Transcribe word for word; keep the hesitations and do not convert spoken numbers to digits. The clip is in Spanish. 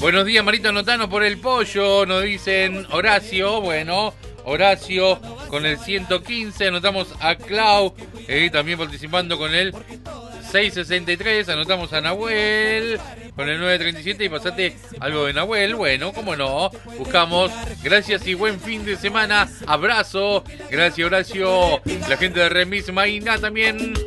Buenos días, Marito Notano, por el pollo, nos dicen Horacio. Bueno, Horacio con el ciento quince. Anotamos a Clau, eh, también participando con el seiscientos sesenta y tres. Anotamos a Nahuel con el novecientos treinta y siete. Y pasate algo de Nahuel. Bueno, cómo no. Buscamos. Gracias y buen fin de semana. Abrazo. Gracias, Horacio. La gente de Remis Maína también.